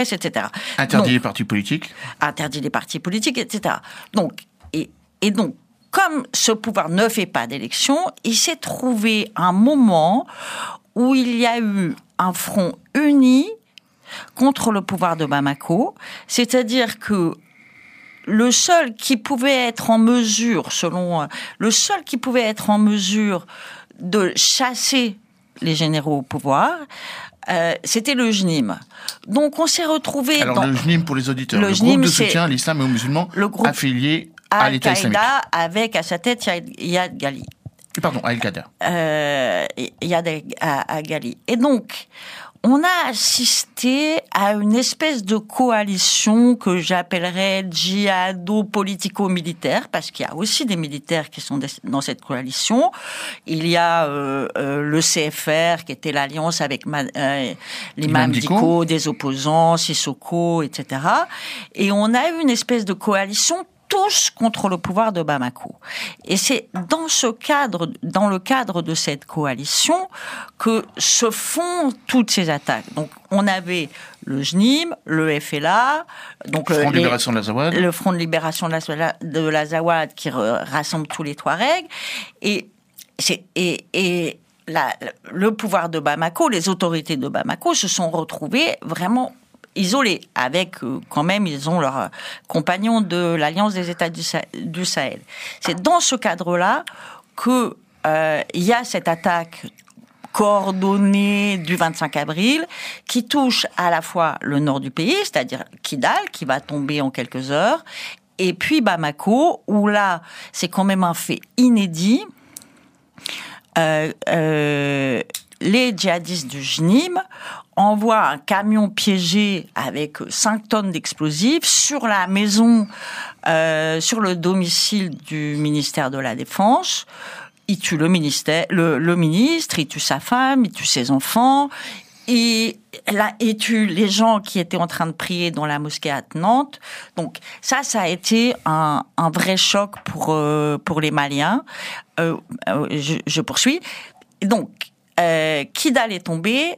etc. Interdit les partis politiques. Interdit les partis politiques, etc. Donc, et donc, comme ce pouvoir ne fait pas d'élection, il s'est trouvé un moment où il y a eu un front uni contre le pouvoir de Bamako, c'est-à-dire que le seul qui pouvait être en mesure, de chasser les généraux au pouvoir, c'était le JNIM. Donc on s'est retrouvé. Alors le JNIM pour les auditeurs, le groupe de soutien à l'islam et aux musulmans affilié à l'État islamique, avec à sa tête Yad Ghali. Pardon, Al-Qaïda. Yad Ghali. Et donc on a assisté à une espèce de coalition que j'appellerais djihado-politico-militaire, parce qu'il y a aussi des militaires qui sont dans cette coalition. Il y a le CFR, qui était l'alliance avec l'imam Dicko, des opposants, Sissoko, etc. Et on a eu une espèce de coalition tous contre le pouvoir de Bamako. Et c'est dans le cadre de cette coalition que se font toutes ces attaques. Donc, on avait le JNIM, le FLA, donc le Front de Libération de l'Azawad. Le Front de Libération de l'Azawad qui rassemble tous les Touaregs. Le pouvoir de Bamako, les autorités de Bamako se sont retrouvées vraiment isolés, avec quand même, ils ont leurs compagnons de l'Alliance des États du Sahel. C'est dans ce cadre-là que il y a cette attaque coordonnée du 25 avril qui touche à la fois le nord du pays, c'est-à-dire Kidal, qui va tomber en quelques heures, et puis Bamako, où là, c'est quand même un fait inédit. Les djihadistes du JNIM envoient un camion piégé avec 5 tonnes d'explosifs sur la maison, sur le domicile du ministère de la Défense. Il tue le ministre, il tue sa femme, il tue ses enfants. Et là, il tue les gens qui étaient en train de prier dans la mosquée attenante. Donc ça a été un vrai choc pour les Maliens. Je poursuis. Donc, Kidal est tombé.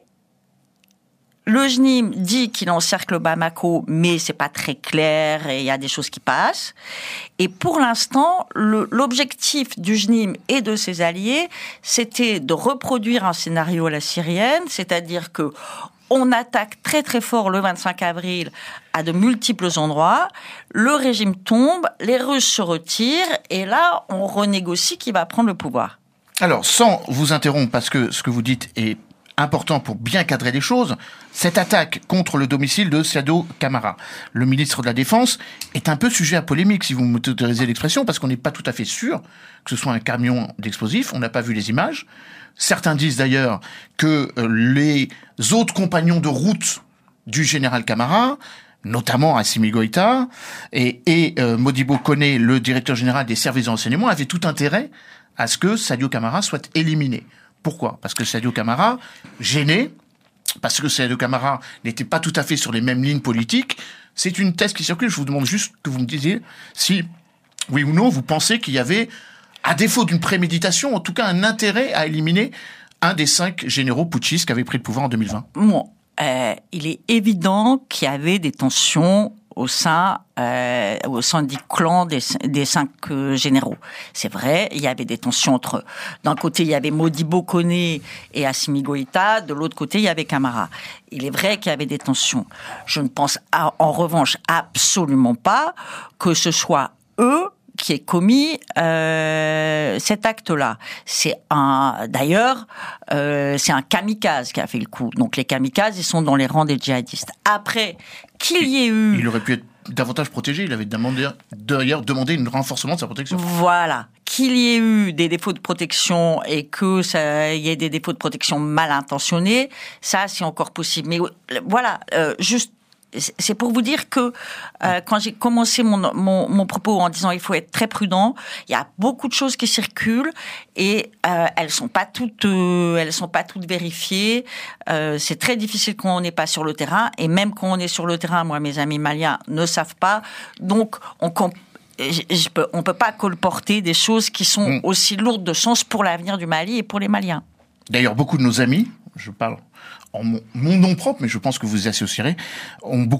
Le JNIM dit qu'il encercle Bamako, mais c'est pas très clair et il y a des choses qui passent. Et pour l'instant, l'objectif du JNIM et de ses alliés, c'était de reproduire un scénario à la syrienne, c'est-à-dire que on attaque très très fort le 25 avril à de multiples endroits, le régime tombe, les Russes se retirent et là, on renégocie qui va prendre le pouvoir. Alors, sans vous interrompre, parce que ce que vous dites est important pour bien cadrer les choses, cette attaque contre le domicile de Sadio Camara, le ministre de la Défense, est un peu sujet à polémique, si vous m'autorisez l'expression, parce qu'on n'est pas tout à fait sûr que ce soit un camion d'explosifs, on n'a pas vu les images. Certains disent d'ailleurs que les autres compagnons de route du général Camara, notamment Assimi Goïta et Modibo Koné, le directeur général des services de renseignement, avaient tout intérêt à ce que Sadio Camara soit éliminé. Pourquoi ? Parce que Sadio Camara, gêné, parce que Sadio Camara n'était pas tout à fait sur les mêmes lignes politiques. C'est une thèse qui circule. Je vous demande juste que vous me disiez si, oui ou non, vous pensez qu'il y avait, à défaut d'une préméditation, en tout cas un intérêt à éliminer un des 5 généraux putschistes qui avaient pris le pouvoir en 2020. Bon, il est évident qu'il y avait des tensions au sein du clan des 5 généraux. C'est vrai, il y avait des tensions entre, d'un côté il y avait Modibo Koné et Assimi Goïta, de l'autre côté il y avait Camara. Il est vrai qu'il y avait des tensions. Je ne pense en revanche absolument pas que ce soit eux qui aient commis cet acte-là. C'est un kamikaze qui a fait le coup. Donc les kamikazes, ils sont dans les rangs des djihadistes. Après qu'il y ait eu... Il aurait pu être davantage protégé. Il avait d'ailleurs demandé un renforcement de sa protection. Voilà. Qu'il y ait eu des défauts de protection et que il y ait des défauts de protection mal intentionnés, ça, c'est encore possible. Mais voilà, juste, c'est pour vous dire que quand j'ai commencé mon propos en disant il faut être très prudent, il y a beaucoup de choses qui circulent et elles sont pas toutes vérifiées. C'est très difficile quand on n'est pas sur le terrain et même quand on est sur le terrain, moi mes amis maliens ne savent pas. Donc on peut pas colporter des choses qui sont aussi lourdes de sens pour l'avenir du Mali et pour les Maliens. D'ailleurs, beaucoup de nos amis, je parle en mon nom propre, mais je pense que vous y associerez, ont beaucoup